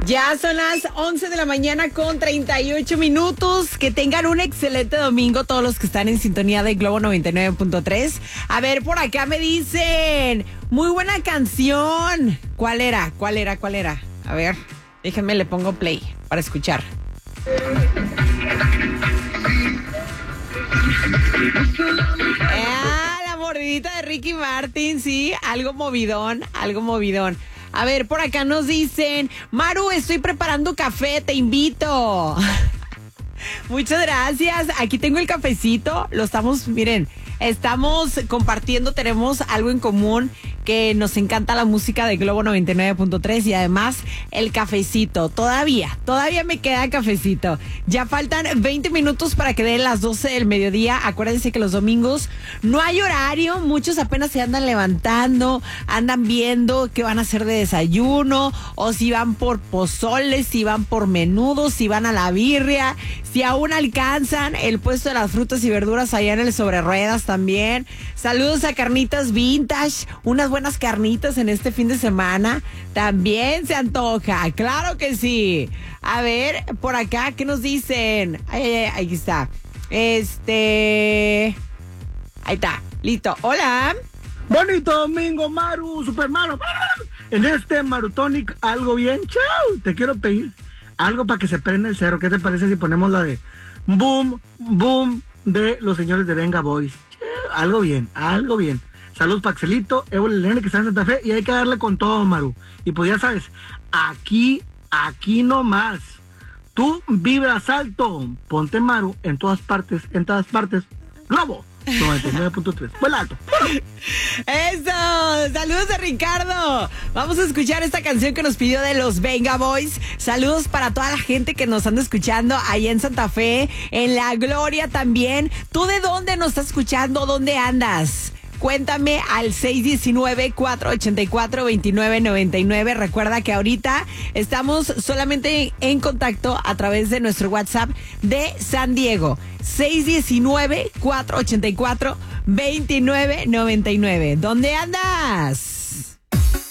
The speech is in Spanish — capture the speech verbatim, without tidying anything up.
Ya son las once de la mañana con treinta y ocho minutos. Que tengan un excelente domingo todos los que están en sintonía de Globo noventa y nueve punto tres. A ver, por acá me dicen, muy buena canción. ¿Cuál era? ¿Cuál era? ¿Cuál era? A ver, déjenme, le pongo play para escuchar. Ah, la mordidita de Ricky Martin, sí, algo movidón, algo movidón. A ver, por acá nos dicen, Maru, estoy preparando café, te invito. Muchas gracias. Aquí tengo el cafecito. Lo estamos, miren, estamos compartiendo, tenemos algo en común, que nos encanta la música de Globo noventa y nueve punto tres y además el cafecito. Todavía, todavía me queda cafecito. Ya faltan veinte minutos para que den las doce del mediodía. Acuérdense que los domingos no hay horario. Muchos apenas se andan levantando, andan viendo qué van a hacer de desayuno, o si van por pozoles, si van por menudos, si van a la birria, si aún alcanzan el puesto de las frutas y verduras allá en el Sobre Ruedas también. Saludos a Carnitas Vintage, unas buenas carnitas en este fin de semana. También se antoja, claro que sí. A ver, por acá, ¿qué nos dicen? Ay, ay, ay, ahí está. Este... Ahí está, listo. Hola. Bonito domingo, Maru, Supermano. En este Marutonic, algo bien. Chau, te quiero pedir algo para que se prenda el cerro. ¿Qué te parece si ponemos la de Boom, Boom de los señores de Venga Boys? Algo bien, algo bien. Saludos para Axelito, Evo Lelene, que está en Santa Fe, y hay que darle con todo, Maru. Y pues ya sabes, aquí, aquí nomás. Tú vibras alto, ponte Maru en todas partes, en todas partes. Globo noventa y nueve punto tres. Vuela alto. Eso, saludos a Ricardo. Vamos a escuchar esta canción que nos pidió de los Venga Boys. Saludos para toda la gente que nos anda escuchando ahí en Santa Fe, en La Gloria también. ¿Tú de dónde nos estás escuchando? ¿Dónde andas? Cuéntame al seis uno nueve, cuatro ocho cuatro, dos nueve nueve nueve. Recuerda que ahorita estamos solamente en contacto a través de nuestro WhatsApp de San Diego. seis uno nueve, cuatro ocho cuatro, dos nueve nueve nueve. ¿Dónde andas?